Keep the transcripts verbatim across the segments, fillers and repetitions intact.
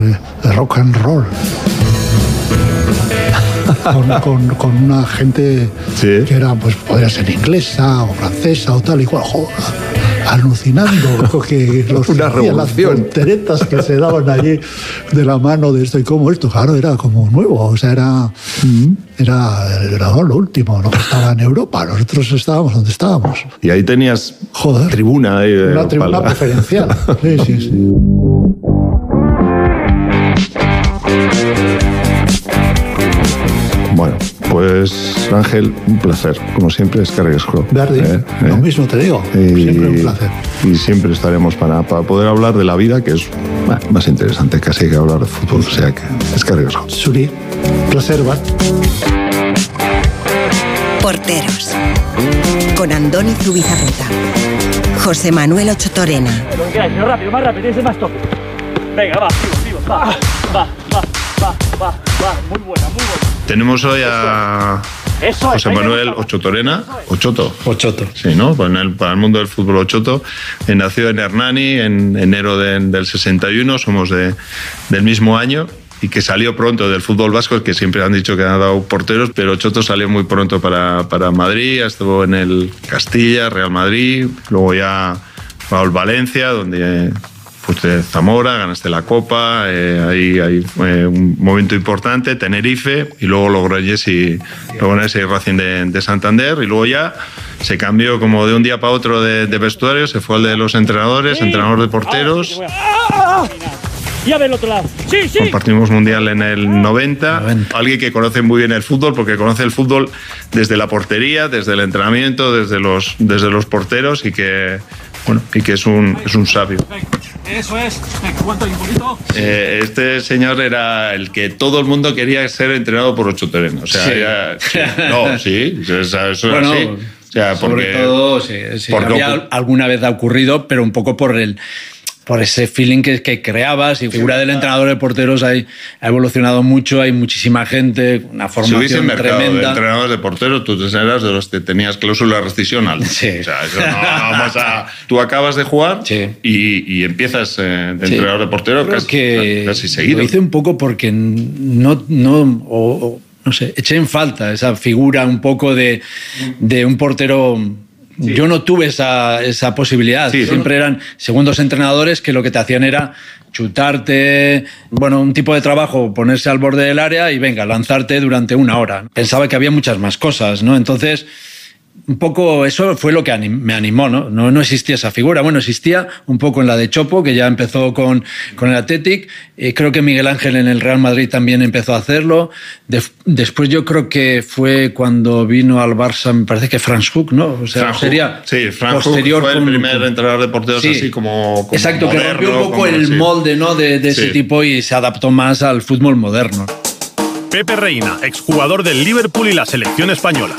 de rock and roll. Con, con, con una gente ¿sí? que era, pues podría ser inglesa o francesa o tal y cual. Joder, alucinando que los una las fronteretas que se daban allí de la mano de esto y como esto, claro, era como nuevo, o sea, era, mm-hmm. era, era lo último, no estaba en Europa, nosotros estábamos donde estábamos. Y ahí tenías Joder, tribuna ahí de una tribuna pala. preferencial. Sí, sí, sí. Bueno, pues Ángel, un placer, como siempre, es Carrasco. Verdi, eh, eh. lo mismo te digo, y, siempre un placer. Y siempre estaremos para, para poder hablar de la vida, que es bueno, más interesante casi que hablar de fútbol, o sea que es Carrasco. Suri, placer, ¿va? Porteros, con Andoni Zubizarreta, José Manuel Ochotorena. Lo que quieras, rápido, más rápido, tienes más toque. Venga, va, vivo, vivo, va, va, va, va, va, va, muy buena, muy buena. Tenemos hoy a Eso, José Manuel Ochotorena. Ochoto. Ochoto. Sí, ¿no? Para el, para el mundo del fútbol, Ochoto. Nació en Hernani en enero de, del sesenta y uno, somos de, del mismo año. Y que salió pronto del fútbol vasco, que siempre han dicho que han dado porteros, pero Ochoto salió muy pronto para, para Madrid, estuvo en el Castilla, Real Madrid, luego ya Raúl Valencia, donde fuiste Zamora, ganaste la Copa, eh, ahí hay eh, un momento importante, Tenerife, y luego Logroñés y Logroñés y Racing de, de Santander, y luego ya se cambió como de un día para otro de, de vestuario, se fue al de los entrenadores, sí. entrenador de porteros. Y a ver el otro lado. Sí, sí. Compartimos mundial en el noventa. noventa. Alguien que conoce muy bien el fútbol, porque conoce el fútbol desde la portería, desde el entrenamiento, desde los, desde los porteros y que, bueno, y que es un, es un sabio. Eso es. ¿Cuánto hay un poquito? Eh, este señor era el que todo el mundo quería ser entrenado por Ochotorena. O sea, sí. Era, sí. No, sí. Eso, eso bueno, era así. O sea, sobre porque, todo, sí. sí porque había, alguna vez ha ocurrido, pero un poco por el... por ese feeling que, que creabas, y la figura del entrenador de porteros hay, ha evolucionado mucho, hay muchísima gente, una formación si mercado tremenda. De entrenadores de porteros, tú eras de los que tenías cláusula de rescisión alta. Sí. O sea, eso no, no vamos a, tú acabas de jugar sí. y, y empiezas eh, de entrenador sí. de portero casi, que casi seguido. Lo hice un poco porque no... no o, o, no sé, eché en falta esa figura un poco de, de un portero... Sí. Yo no tuve esa, esa posibilidad. Sí, Siempre eran segundos entrenadores que lo que te hacían era chutarte, bueno, un tipo de trabajo, ponerse al borde del área y venga, lanzarte durante una hora. Pensaba que había muchas más cosas, ¿no? Entonces, un poco eso fue lo que anim- me animó, ¿no? ¿no? No existía esa figura. Bueno, existía un poco en la de Chopo, que ya empezó con, con el Athletic. Eh, creo que Miguel Ángel en el Real Madrid también empezó a hacerlo. De- después yo creo que fue cuando vino al Barça, me parece que Franz Hook, ¿no? O sea, Franz sería Hook. Sí, Franz posterior Hook fue con, el primer con... entrenador de porteros sí. así como, como Exacto, moderno, que rompió un poco como, el sí. molde, ¿no? de, de ese sí. tipo y se adaptó más al fútbol moderno. Pepe Reina, exjugador del Liverpool y la selección española.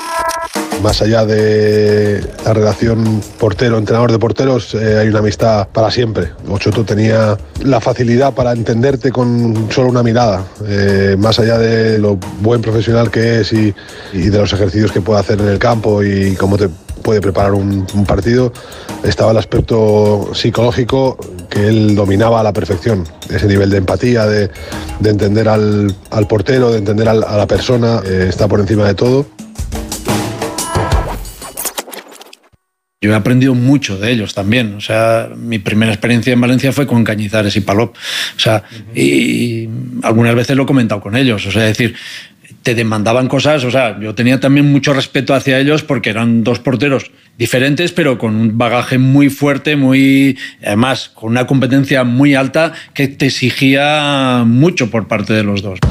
Más allá de la relación portero-entrenador de porteros, eh, hay una amistad para siempre. Ochoto tenía la facilidad para entenderte con solo una mirada. Eh, más allá de lo buen profesional que es y, y de los ejercicios que puede hacer en el campo y cómo te puede preparar un, un partido, estaba el aspecto psicológico que él dominaba a la perfección. Ese nivel de empatía, de, de entender al, al portero, de entender al, a la persona, eh, está por encima de todo. Yo he aprendido mucho de ellos también. O sea, mi primera experiencia en Valencia fue con Cañizares y Palop. O sea, y algunas veces lo he comentado con ellos. O sea, es decir, te demandaban cosas. O sea, yo tenía también mucho respeto hacia ellos porque eran dos porteros diferentes, pero con un bagaje muy fuerte, muy, además, con una competencia muy alta que te exigía mucho por parte de los dos.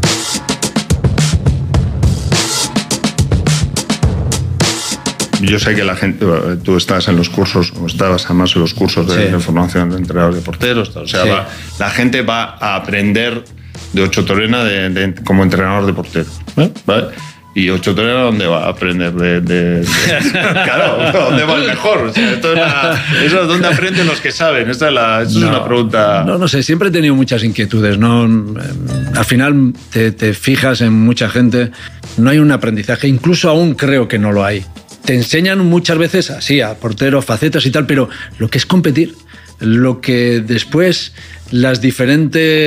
Yo sé que la gente, tú estás en los cursos, o estabas además en los cursos de, sí. de formación de entrenadores de porteros, o sea, sí. va, la gente va a aprender de Ochotorena de, de, como entrenador de porteros, ¿eh? ¿Vale? ¿Y Ochotorena dónde va a aprender? De, de, de... Claro, ¿dónde va el mejor? O sea, esto es la, eso es donde aprenden los que saben. Esta es, la, esta no, es una pregunta... No, no sé, siempre he tenido muchas inquietudes, ¿no? Al final te, te fijas en mucha gente, no hay un aprendizaje, incluso aún creo que no lo hay. Te enseñan muchas veces así, a porteros, facetas y tal, pero lo que es competir, Lo que después las diferentes